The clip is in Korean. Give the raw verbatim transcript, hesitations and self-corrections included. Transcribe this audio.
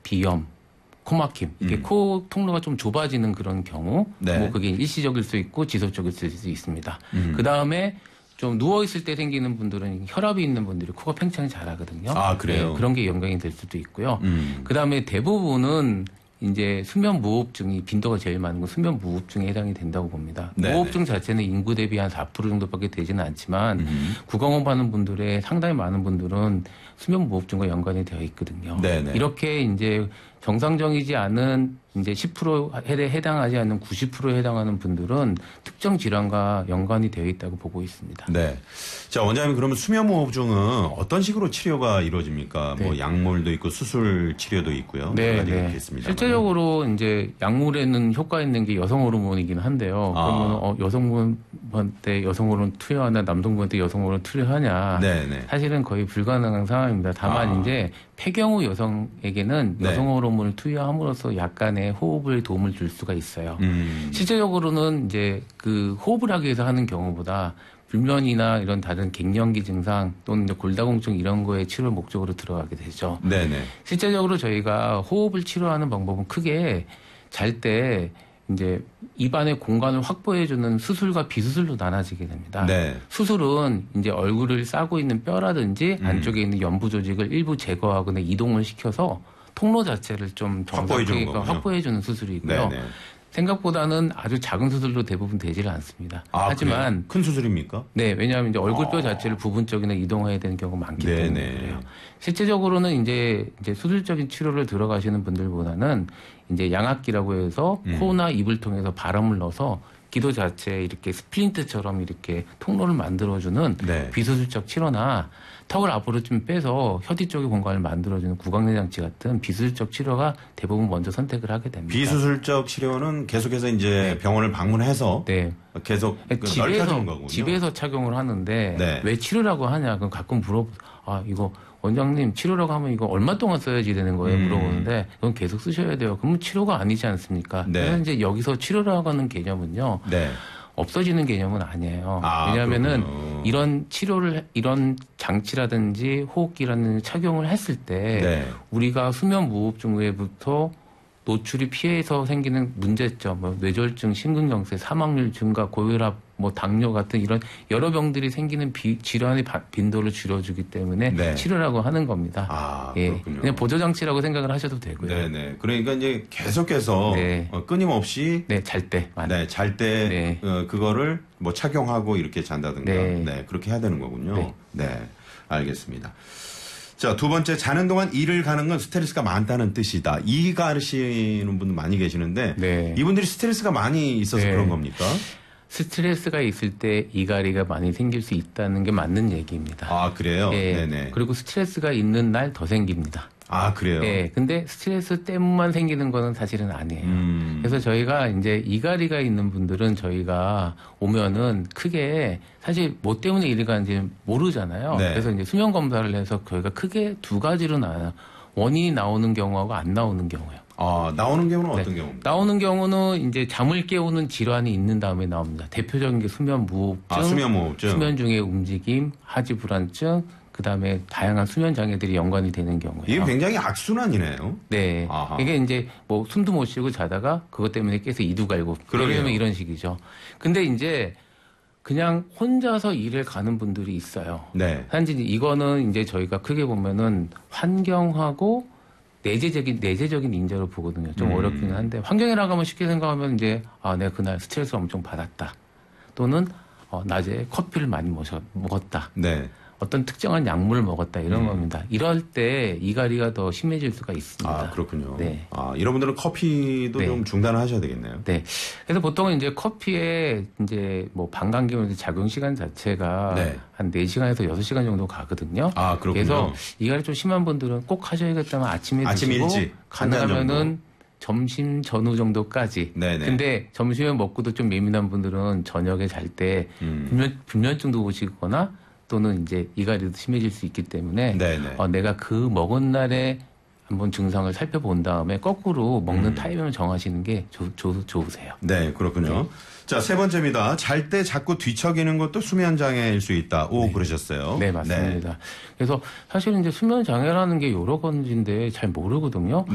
비염, 코막힘, 이게 음. 코 통로가 좀 좁아지는 그런 경우, 네. 뭐 그게 일시적일 수 있고 지속적일 수 있습니다. 음. 그 다음에 좀 누워있을 때 생기는 분들은 혈압이 있는 분들이 코가 팽창이 잘 하거든요. 아, 그래요? 네, 그런 게 영향이 될 수도 있고요. 음. 그 다음에 대부분은 이제 수면 무호흡증이 빈도가 제일 많은 건 수면 무호흡증에 해당이 된다고 봅니다. 네네. 무호흡증 자체는 인구 대비 한 사 퍼센트 정도밖에 되지는 않지만 음. 구강호흡 하는 분들의 상당히 많은 분들은 수면 무호흡증과 연관이 되어 있거든요. 네네. 이렇게 이제 정상적이지 않은 이제 십 퍼센트에 해당하지 않는 구십 퍼센트에 해당하는 분들은 특정 질환과 연관이 되어 있다고 보고 있습니다. 네. 자, 원장님 그러면 수면무호흡증은 어떤 식으로 치료가 이루어집니까? 네. 뭐 약물도 있고 수술 치료도 있고요. 네, 네. 실제적으로 이제 약물에는 효과 있는 게 여성 호르몬이긴 한데요. 아. 그러면 어, 여성분한테 여성 호르몬 투여하나 남성분한테 여성 호르몬 투여하냐? 네, 네. 사실은 거의 불가능한 상황입니다. 다만 아. 이제 폐경후 여성에게는 네. 여성 호르몬을 투여함으로써 약간의 호흡을 도움을 줄 수가 있어요. 음. 실제적으로는 이제 그 호흡을 하기 위해서 하는 경우보다 불면이나 이런 다른 갱년기 증상 또는 골다공증 이런 거에 치료 목적으로 들어가게 되죠. 네네. 실제적으로 저희가 호흡을 치료하는 방법은 크게 잘 때 이제 입안의 공간을 확보해주는 수술과 비수술로 나눠지게 됩니다. 네. 수술은 이제 얼굴을 싸고 있는 뼈라든지 음. 안쪽에 있는 연부 조직을 일부 제거하거나 이동을 시켜서 통로 자체를 좀 정상적인 확보해주는 수술이고요. 네네. 생각보다는 아주 작은 수술로 대부분 되지를 않습니다. 아, 하지만 그래요? 큰 수술입니까? 네, 왜냐하면 이제 얼굴뼈 아. 자체를 부분적이나 이동해야 되는 경우가 많기 네네. 때문에 그래요. 실제적으로는 이제 이제 수술적인 치료를 들어가시는 분들보다는 이제 양압기라고 해서 음. 코나 입을 통해서 바람을 넣어서 기도 자체에 이렇게 스플린트처럼 이렇게 통로를 만들어주는 네. 비수술적 치료나 턱을 앞으로 좀 빼서 혀뒤 쪽의 공간을 만들어주는 구강내 장치 같은 비수술적 치료가 대부분 먼저 선택을 하게 됩니다. 비수술적 치료는 계속해서 이제 네. 병원을 방문해서 네. 계속 넓혀주는 거군요. 집에서 착용을 하는데 네. 왜 치료라고 하냐? 그럼 가끔 물어 아 이거 원장님 치료라고 하면 이거 얼마 동안 써야지 되는 거예요? 음. 물어보는데 그건 계속 쓰셔야 돼요. 그러면 치료가 아니지 않습니까? 네. 그래서 이제 여기서 치료라고 하는 개념은요. 네. 없어지는 개념은 아니에요. 아, 왜냐하면은 그렇군요. 이런 치료를 이런 장치라든지 호흡기라는 착용을 했을 때 네. 우리가 수면 무호흡증 외부터 노출이 피해서 생기는 문제점, 뭐 뇌졸중, 심근경색, 사망률 증가, 고혈압, 뭐 당뇨 같은 이런 여러 병들이 생기는 비, 질환의 바, 빈도를 줄여주기 때문에 네. 치료라고 하는 겁니다. 아, 예, 그렇군요. 그냥 보조장치라고 생각을 하셔도 되고요. 네네. 그러니까 이제 계속해서 네. 어, 끊임없이 네, 잘 때, 네, 잘 때 네. 어, 그거를 뭐 착용하고 이렇게 잔다든가, 네, 네 그렇게 해야 되는 거군요. 네, 네 알겠습니다. 자, 두 번째, 자는 동안 일을 가는 건 스트레스가 많다는 뜻이다. 이 가르치는 분들 많이 계시는데 네. 이분들이 스트레스가 많이 있어서 네. 그런 겁니까? 스트레스가 있을 때 이갈이가 많이 생길 수 있다는 게 맞는 얘기입니다. 아, 그래요? 네. 네네. 그리고 스트레스가 있는 날 더 생깁니다. 아, 그래요? 네. 근데 스트레스 때문만 생기는 거는 사실은 아니에요. 음. 그래서 저희가 이제 이갈이가 있는 분들은 저희가 오면은 크게 사실 뭐 때문에 이리 가는지 모르잖아요. 네. 그래서 이제 수면 검사를 해서 저희가 크게 두 가지로 나와요. 원인이 나오는 경우하고 안 나오는 경우요. 아, 나오는 경우는 어떤 네. 경우입니까? 나오는 경우는 이제 잠을 깨우는 질환이 있는 다음에 나옵니다. 대표적인 게 수면 무호흡증, 아, 수면 무호흡증, 수면 중의 움직임, 하지 불안증, 그 다음에 다양한 수면 장애들이 연관이 되는 경우예요. 이게 굉장히 악순환이네요. 네. 아하. 이게 이제 뭐 숨도 못 쉬고 자다가 그것 때문에 깨서 이두 갈고. 그러면 이런 식이죠. 근데 이제 그냥 혼자서 일을 가는 분들이 있어요. 네. 단지 이거는 이제 저희가 크게 보면은 환경하고 내재적인, 내재적인 인자로 보거든요. 좀 음. 어렵기는 한데, 환경이라고 하면 쉽게 생각하면 이제, 아, 내가 그날 스트레스를 엄청 받았다. 또는, 어, 낮에 커피를 많이 마셔, 먹었다. 네. 어떤 특정한 약물을 먹었다. 이런 음. 겁니다. 이럴 때 이갈이가 더 심해질 수가 있습니다. 아, 그렇군요. 네. 아, 이런 분들은 커피도 네. 좀 중단을 하셔야 되겠네요. 네. 그래서 보통은 이제 커피에 이제 뭐 반감기 작용 시간 자체가 네. 한 네 시간에서 여섯 시간 정도 가거든요. 아, 그렇군요. 그래서 이갈이 좀 심한 분들은 꼭 하셔야겠다면 아침에 아침 드시고 일찍 가능하면은 점심 전후 정도까지. 네네. 근데 점심에 먹고도 좀 예민한 분들은 저녁에 잘 때 음. 불면, 불면증도 오시거나 또는 이제 이갈이도 심해질 수 있기 때문에 어, 내가 그 먹은 날에 한번 증상을 살펴본 다음에 거꾸로 먹는 음. 타이밍을 정하시는 게 좋, 좋, 좋으세요. 네, 그렇군요. 네. 자, 세 번째입니다. 잘 때 자꾸 뒤척이는 것도 수면 장애일 수 있다. 오, 네. 그러셨어요. 네, 맞습니다. 네. 그래서 사실은 이제 수면 장애라는 게 여러 가지인데 잘 모르거든요. 네.